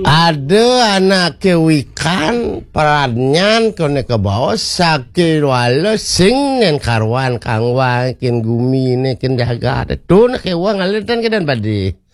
Ada anak kewikan peranyan kone ke bawah sakit wala sing nen karwan kangwa kin gumi ne kin jaga tu nak kewa ngalitan ke dan badi.